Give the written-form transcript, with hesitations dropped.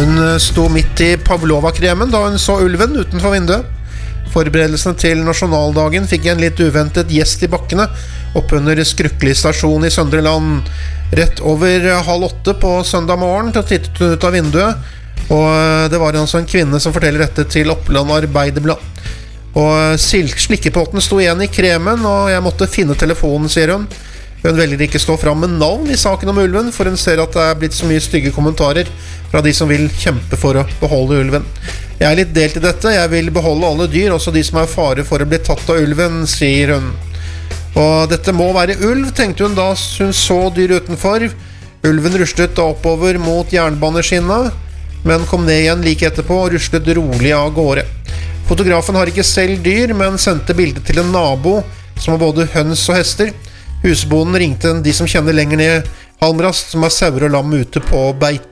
Hun sto midt I Pavlova-kremen da hun så ulven utenfor vinduet. Forberedelsene til nasjonaldagen fikk en litt uventet gjest I bakkene oppunder Skrukkelig stasjon I Søndre Land. Rett over 7:30 på søndag morgen tittet hun ut av vinduet, og det var altså en kvinne som forteller dette til Oppland Arbeiderblad. Og slikkepåten sto igjen I kremen, og jeg måtte finne telefonen, sier hun. Hun velger ikke stå fram med navn I saken om ulven, for hun ser at det blitt så mye stygge kommentarer fra de som vil kjempe for å beholde ulven. Jeg litt delt I dette, jeg vil beholde alle dyr, også de som fare for å bli tatt av ulven, sier hun. Og dette må være ulv, tenkte hun da hun så dyr utenfor. Ulven ruslet da oppover mot jernbaneskinna, men kom ned igjen like etterpå og ruslet rolig av gårde. Fotografen har ikke selv dyr, men sendte bildet til en nabo som har både høns og hester. Husbonden ringte de som kjenner lenger ned Halmrast, som har sauer og lam ute på beite.